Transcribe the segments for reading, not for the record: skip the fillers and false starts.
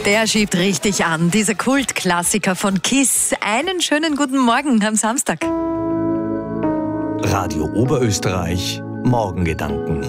Der schiebt richtig an, dieser Kultklassiker von KISS. Einen schönen guten Morgen am Samstag. Radio Oberösterreich, Morgengedanken.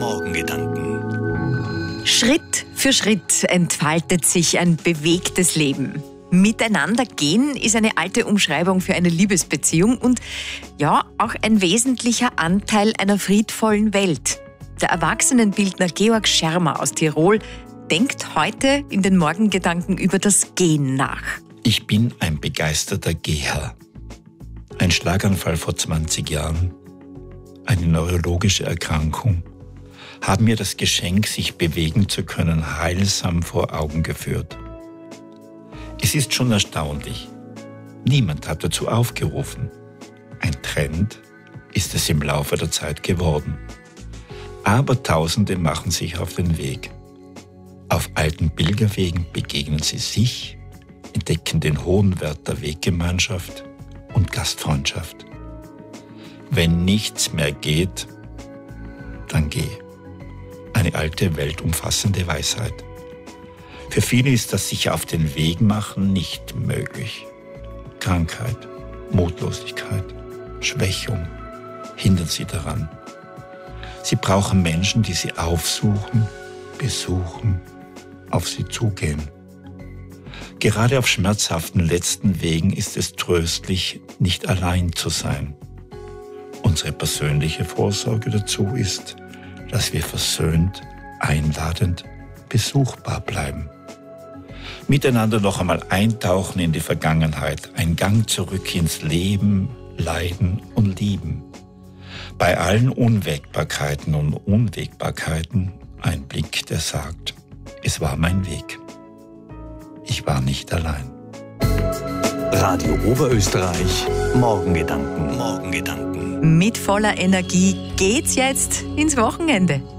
Schritt für Schritt entfaltet sich ein bewegtes Leben. Miteinander gehen ist eine alte Umschreibung für eine Liebesbeziehung und ja, auch ein wesentlicher Anteil einer friedvollen Welt. Der Erwachsenenbildner Georg Schermer aus Tirol denkt heute in den Morgengedanken über das Gehen nach. Ich bin ein begeisterter Geher. Ein Schlaganfall vor 20 Jahren, eine neurologische Erkrankung, haben mir das Geschenk, sich bewegen zu können, heilsam vor Augen geführt. Es ist schon erstaunlich. Niemand hat dazu aufgerufen. Ein Trend ist es im Laufe der Zeit geworden. Aber Tausende machen sich auf den Weg. Auf alten Pilgerwegen begegnen sie sich, entdecken den hohen Wert der Weggemeinschaft und Gastfreundschaft. Wenn nichts mehr geht, dann geh. Eine alte, weltumfassende Weisheit. Für viele ist das sich auf den Weg machen nicht möglich. Krankheit, Mutlosigkeit, Schwächung hindern sie daran. Sie brauchen Menschen, die sie aufsuchen, besuchen, auf sie zugehen. Gerade auf schmerzhaften letzten Wegen ist es tröstlich, nicht allein zu sein. Unsere persönliche Vorsorge dazu ist, dass wir versöhnt, einladend, besuchbar bleiben. Miteinander noch einmal eintauchen in die Vergangenheit, ein Gang zurück ins Leben, Leiden und Lieben. Bei allen Unwägbarkeiten und Unwägbarkeiten ein Blick, der sagt, es war mein Weg. Ich war nicht allein. Radio Oberösterreich, Morgengedanken. Mit voller Energie geht's jetzt ins Wochenende.